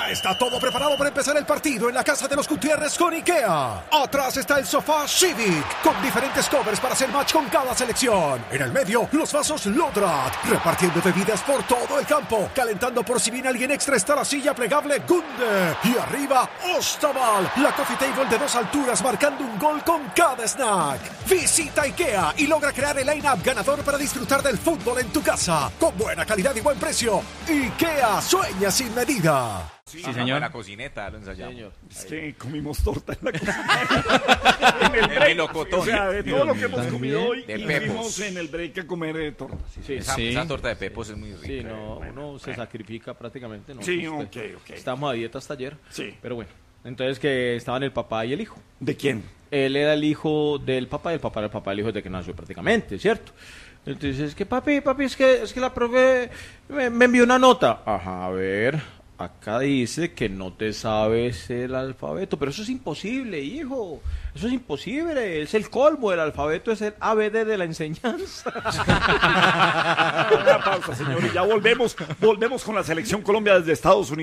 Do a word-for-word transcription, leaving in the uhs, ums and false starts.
Ya está todo preparado para empezar el partido en la casa de los Gutiérrez con IKEA. Atrás está el sofá Civic, con diferentes covers para hacer match con cada selección. En el medio, los vasos Lodrat, repartiendo bebidas por todo el campo. Calentando por si viene alguien extra está la silla plegable Gunde. Y arriba, Ostaval, la coffee table de dos alturas marcando un gol con cada snack. Visita IKEA y logra crear el line-up ganador para disfrutar del fútbol en tu casa. Con buena calidad y buen precio. IKEA, sueña sin medida. Sí, sí, señor. En la cocineta lo ensayamos. Señor. Es que comimos torta en la cocina. En el break. melocotón. O sea, de todo lo que hemos comido hoy, De y pepos. fuimos en el break a comer eh, torta. Sí, Sí, Esa, sí. esa torta de pepos es muy rica. Sí, no, uno se sacrifica prácticamente. ¿no? Sí, Usted- ok, ok. Estamos a dieta hasta ayer. Sí. Pero bueno, entonces que estaban el papá y el hijo. ¿De quién? Él era el hijo del papá y el papá era el papá del hijo desde que nació prácticamente, ¿cierto? Entonces es que papi, papi, es que, es que la profe me, me envió una nota. Ajá, a ver... Acá dice que no te sabes el alfabeto, pero eso es imposible, hijo. Eso es imposible. Es el colmo. El alfabeto es el A B D de la enseñanza. Una pausa, señor, y ya volvemos. Volvemos con la selección Colombia desde Estados Unidos.